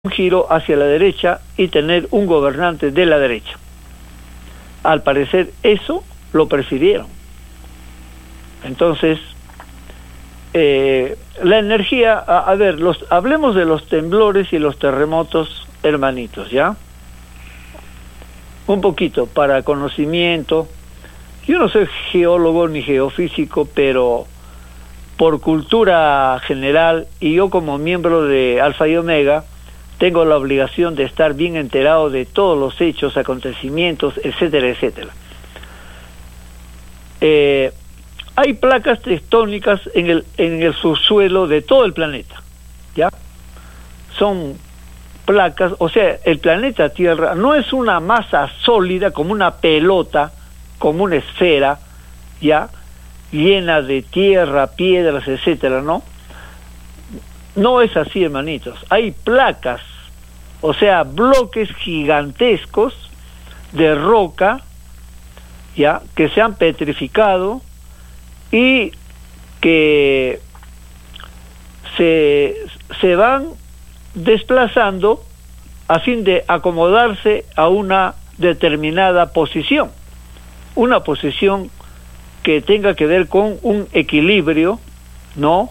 un giro hacia la derecha y tener un gobernante de la derecha. Al parecer eso lo prefirieron. Entonces, la energía, hablemos de los temblores y los terremotos, hermanitos, ¿ya? Un poquito para conocimiento. Yo no soy geólogo ni geofísico, pero por cultura general y yo como miembro de Alfa y Omega tengo la obligación de estar bien enterado de todos los hechos, acontecimientos, etcétera, etcétera. Hay placas tectónicas en el subsuelo de todo el planeta, ¿ya? Son placas, o sea, el planeta Tierra no es una masa sólida como una pelota, como una esfera, ¿ya? Llena de tierra, piedras, etcétera, ¿no? No es así, hermanitos. Hay placas, o sea, bloques gigantescos de roca, ¿ya? Que se han petrificado y que se van desplazando a fin de acomodarse a una determinada posición, una posición que tenga que ver con un equilibrio, ¿no?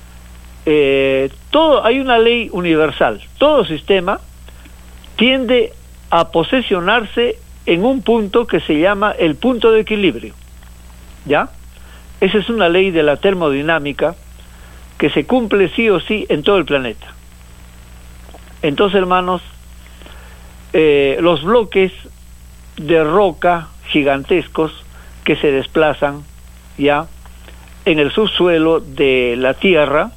Hay una ley universal. Todo sistema tiende a posicionarse en un punto que se llama el punto de equilibrio, ¿ya? Esa es una ley de la termodinámica que se cumple sí o sí en todo el planeta. Entonces, hermanos, los bloques de roca gigantescos que se desplazan ya en el subsuelo de la Tierra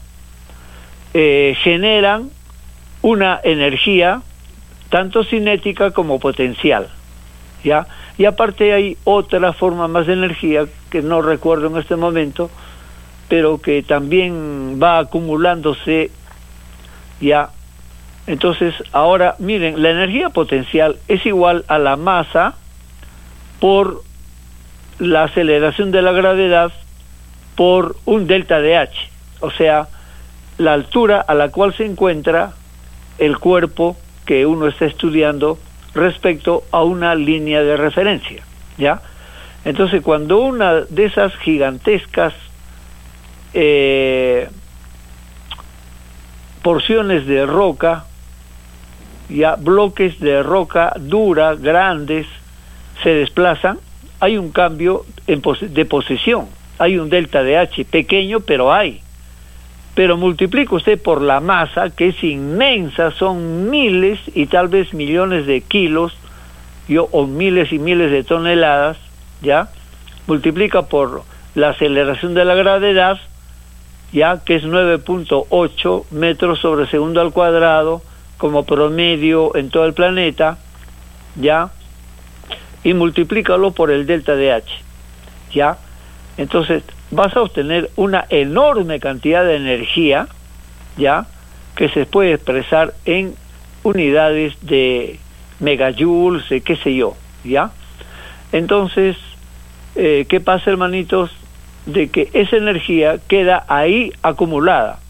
generan una energía tanto cinética como potencial, ¿ya? Y aparte hay otra forma más de energía que no recuerdo en este momento, pero que también va acumulándose, ¿ya? Entonces, ahora, miren, la energía potencial es igual a la masa por la aceleración de la gravedad por un delta de H, o sea, la altura a la cual se encuentra el cuerpo que uno está estudiando respecto a una línea de referencia, ¿ya? Entonces, cuando una de esas gigantescas porciones de roca, ya bloques de roca dura, grandes, se desplazan, hay un cambio de posición, hay un delta de H pequeño, pero hay. Pero multiplica usted por la masa, que es inmensa, son miles y tal vez millones de kilos, o miles y miles de toneladas, ¿ya? Multiplica por la aceleración de la gravedad, ya, que es 9.8 metros sobre segundo al cuadrado, como promedio en todo el planeta, ¿ya? Y multiplícalo por el delta de H, ¿ya? Entonces vas a obtener una enorme cantidad de energía, ¿ya? Que se puede expresar en unidades de megajoules, qué sé yo, ¿ya? Entonces, ¿qué pasa, hermanitos? De que esa energía queda ahí acumulada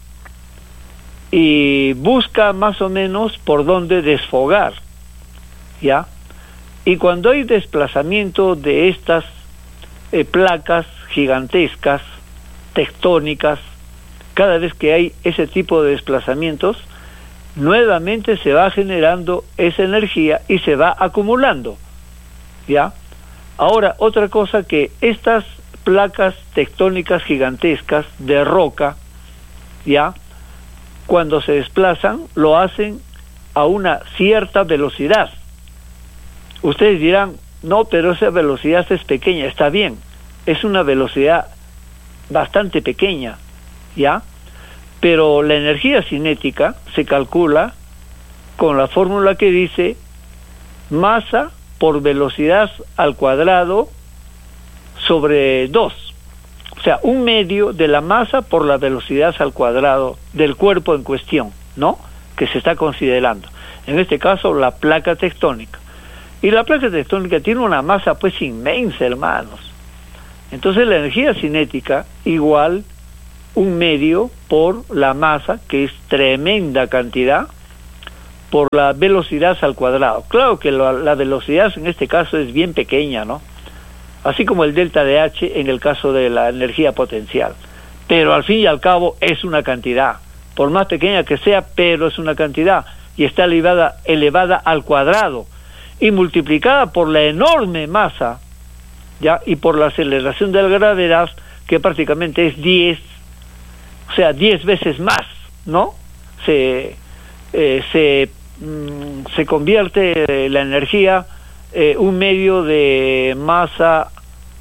y busca más o menos por dónde desfogar, ¿ya? Y cuando hay desplazamiento de estas placas gigantescas, tectónicas, cada vez que hay ese tipo de desplazamientos, nuevamente se va generando esa energía y se va acumulando, ¿ya? Ahora, otra cosa, que estas placas tectónicas gigantescas de roca, ¿ya? Cuando se desplazan, lo hacen a una cierta velocidad. Ustedes dirán, no, pero esa velocidad es pequeña. Está bien, es una velocidad bastante pequeña, ¿ya? Pero la energía cinética se calcula con la fórmula que dice masa por velocidad al cuadrado sobre 2. O sea, un medio de la masa por la velocidad al cuadrado del cuerpo en cuestión, ¿no? Que se está considerando. En este caso, la placa tectónica. Y la placa tectónica tiene una masa pues inmensa, hermanos. Entonces la energía cinética igual un medio por la masa, que es tremenda cantidad, por la velocidad al cuadrado. Claro que la velocidad en este caso es bien pequeña, ¿no? Así como el delta de H en el caso de la energía potencial. Pero al fin y al cabo es una cantidad, por más pequeña que sea, pero es una cantidad, y está elevada al cuadrado, y multiplicada por la enorme masa, ¿ya? Y por la aceleración de la gravedad, que prácticamente es 10, o sea, 10 veces más, ¿no? Se convierte la energía un medio de masa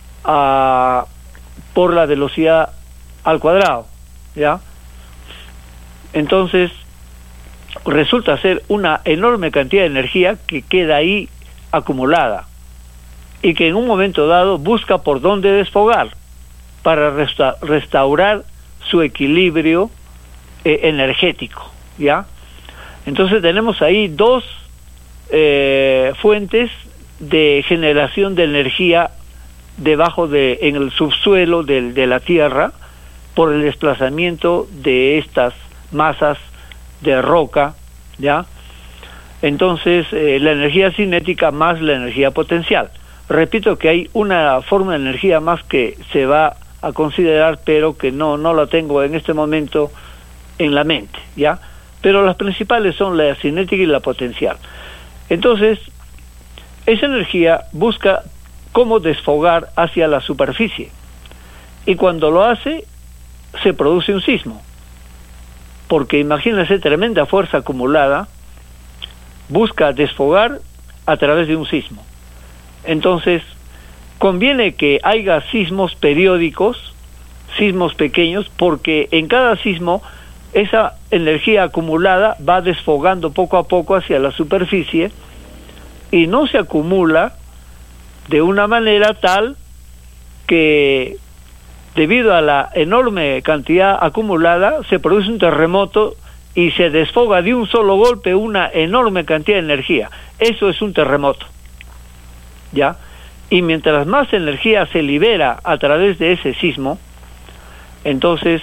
por la velocidad al cuadrado, ¿ya? Entonces resulta ser una enorme cantidad de energía que queda ahí acumulada y que en un momento dado busca por dónde desfogar para restaurar su equilibrio energético, ¿ya? Entonces tenemos ahí dos fuentes de generación de energía en el subsuelo de la Tierra por el desplazamiento de estas masas de roca, ¿ya? Entonces la energía cinética más la energía potencial. Repito que hay una forma de energía más que se va a considerar, pero que no la tengo en este momento en la mente, ¿ya? Pero las principales son la cinética y la potencial. Entonces, esa energía busca cómo desfogar hacia la superficie. Y cuando lo hace, se produce un sismo. Porque imagínense, tremenda fuerza acumulada busca desfogar a través de un sismo. Entonces, conviene que haya sismos periódicos, sismos pequeños, porque en cada sismo esa energía acumulada va desfogando poco a poco hacia la superficie y no se acumula de una manera tal que debido a la enorme cantidad acumulada se produce un terremoto y se desfoga de un solo golpe una enorme cantidad de energía. Eso es un terremoto, ¿ya? Y mientras más energía se libera a través de ese sismo, entonces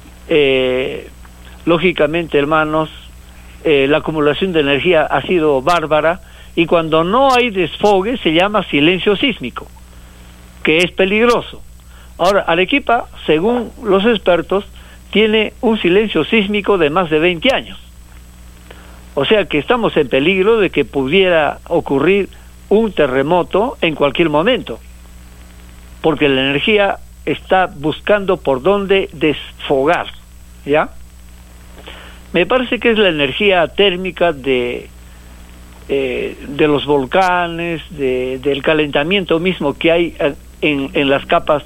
lógicamente, hermanos, la acumulación de energía ha sido bárbara, y cuando no hay desfogue se llama silencio sísmico, que es peligroso. Ahora, Arequipa, según los expertos, tiene un silencio sísmico de más de 20 años. O sea que estamos en peligro de que pudiera ocurrir un terremoto en cualquier momento, porque la energía está buscando por dónde desfogar, ¿ya? Me parece que es la energía térmica de los volcanes, del calentamiento mismo que hay en las capas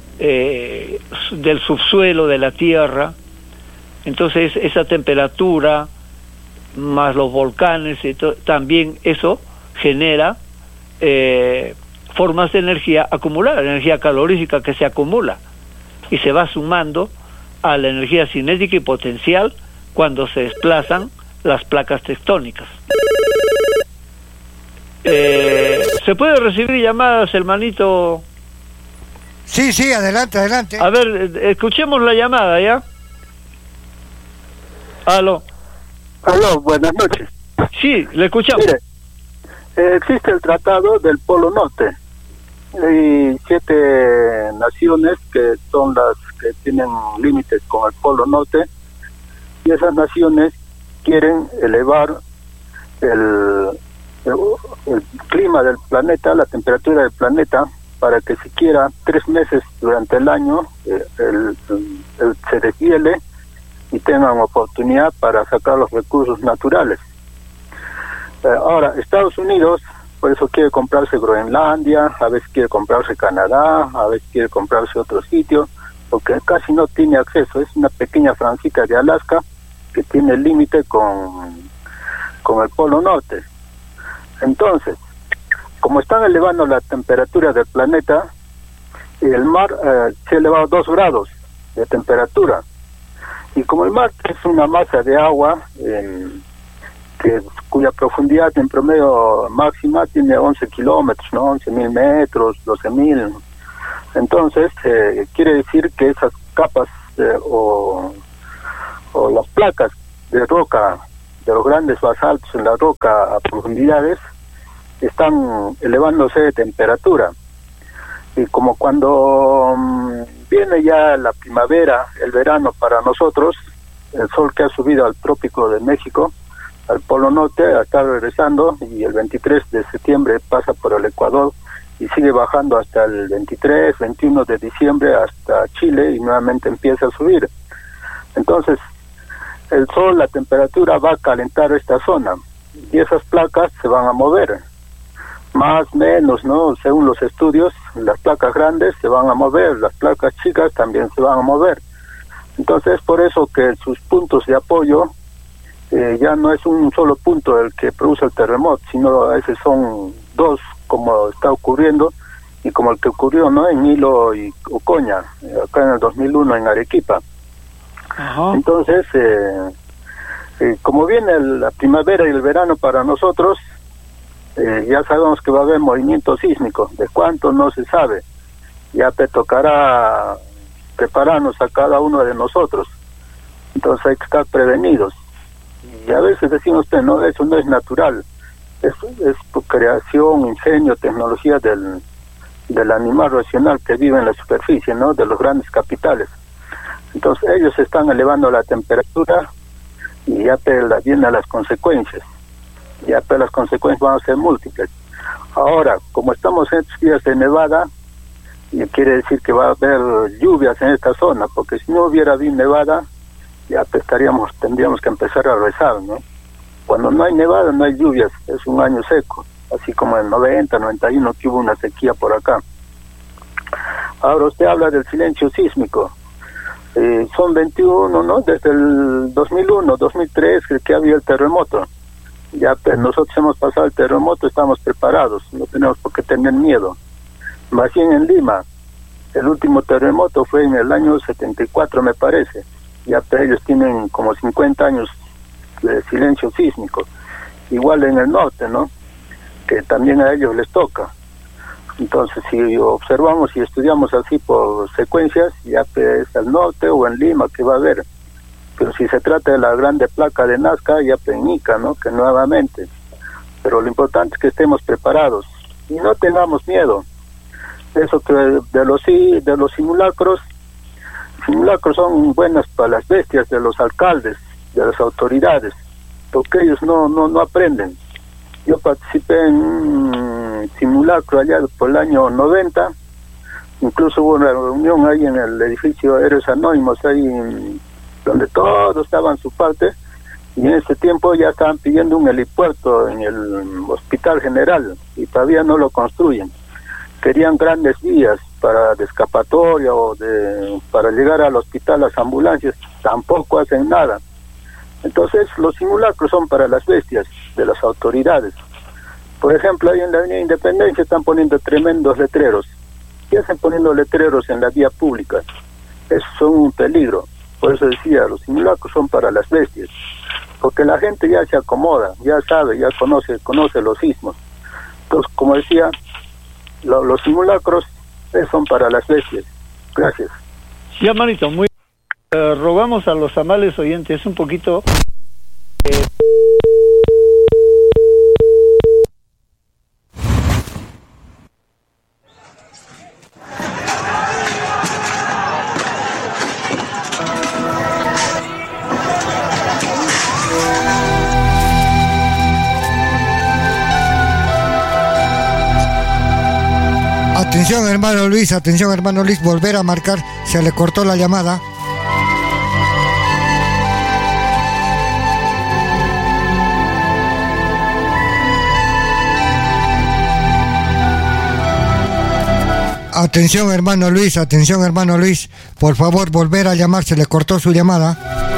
del subsuelo de la Tierra. Entonces esa temperatura más los volcanes también eso genera formas de energía acumulada, energía calorífica que se acumula y se va sumando a la energía cinética y potencial cuando se desplazan las placas tectónicas. ¿Se puede recibir llamadas, hermanito? Sí, adelante. A ver, escuchemos la llamada, ¿ya? Aló, buenas noches. Sí, le escuchamos. Mire, existe el Tratado del Polo Norte. Hay 7 naciones que son las que tienen límites con el Polo Norte, y esas naciones quieren elevar el clima del planeta, la temperatura del planeta, para que siquiera 3 meses durante el año se deshiele y tengan oportunidad para sacar los recursos naturales. Ahora, Estados Unidos, por eso quiere comprarse Groenlandia, a veces quiere comprarse Canadá, a veces quiere comprarse otro sitio, porque casi no tiene acceso. Es una pequeña francita de Alaska que tiene el límite con el Polo Norte. Entonces, como están elevando la temperatura del planeta, el mar se ha elevado 2 grados de temperatura. Y como el mar es una masa de agua cuya profundidad en promedio máxima tiene 11 kilómetros, ¿no? 11.000 metros, 12.000. Entonces, quiere decir que esas capas o las placas de roca de los grandes basaltos en la roca a profundidades están elevándose de temperatura. Y como cuando viene ya la primavera, el verano para nosotros, el sol que ha subido al trópico de México, al Polo Norte, está regresando, y el 23 de septiembre pasa por el Ecuador y sigue bajando hasta el 23, 21 de diciembre hasta Chile, y nuevamente empieza a subir. Entonces, el sol, la temperatura va a calentar esta zona, y esas placas se van a mover. Más o menos, ¿no? Según los estudios, las placas grandes se van a mover, las placas chicas también se van a mover. Entonces, es por eso que sus puntos de apoyo ya no es un solo punto el que produce el terremoto, sino a veces son dos, como está ocurriendo, y como el que ocurrió, ¿no?, en Hilo y Ocoña, acá en el 2001 en Arequipa. Ajá. Entonces, como viene la primavera y el verano para nosotros, ya sabemos que va a haber movimiento sísmico. De cuánto no se sabe. Ya te tocará prepararnos a cada uno de nosotros. Entonces hay que estar prevenidos. Y a veces decimos usted, no, eso no es natural. Es por creación, ingenio, tecnología del animal racional que vive en la superficie, ¿no?, de los grandes capitales. Entonces ellos están elevando la temperatura y ya vienen las consecuencias. Ya pero las consecuencias van a ser múltiples. Ahora, como estamos en estos días de nevada, y quiere decir que va a haber lluvias en esta zona, porque si no hubiera habido nevada, ya tendríamos que empezar a rezar, ¿no? Cuando no hay nevada, no hay lluvias, es un año seco, así como en el 90, 91 que hubo una sequía por acá. Ahora usted habla del silencio sísmico. Son 21, ¿no? Desde el 2001, 2003 que había el terremoto. Ya nosotros hemos pasado el terremoto, estamos preparados, no tenemos por qué tener miedo. Más bien en Lima, el último terremoto fue en el año 74, me parece. Ya ellos tienen como 50 años de silencio sísmico. Igual en el norte, ¿no?, que también a ellos les toca. Entonces, si observamos y estudiamos así por secuencias, ya es al norte o en Lima que va a haber. Pero si se trata de la grande placa de Nazca, ya Peñica, ¿no?, que nuevamente. Pero lo importante es que estemos preparados y no tengamos miedo. Eso que de los simulacros son buenas para las bestias de los alcaldes, de las autoridades, porque ellos no aprenden. Yo participé en un simulacro allá por el año 90, incluso hubo una reunión ahí en el edificio Héroes Anónimos, ahí donde todos daban su parte, y en ese tiempo ya estaban pidiendo un helipuerto en el Hospital General, y todavía no lo construyen. Querían grandes vías para de escapatoria o para llegar al hospital, las ambulancias, tampoco hacen nada. Entonces los simulacros son para las bestias de las autoridades. Por ejemplo, ahí en la Avenida Independencia están poniendo tremendos letreros. ¿Qué hacen poniendo letreros en la vía pública? Eso son un peligro. Por eso decía, los simulacros son para las bestias, porque la gente ya se acomoda, ya sabe, ya conoce los sismos. Entonces, como decía, los simulacros son para las bestias. Gracias. Ya, manito, muy rogamos a los amables oyentes un poquito. Atención hermano Luis, volver a marcar, se le cortó la llamada. Atención hermano Luis, por favor volver a llamar, se le cortó su llamada.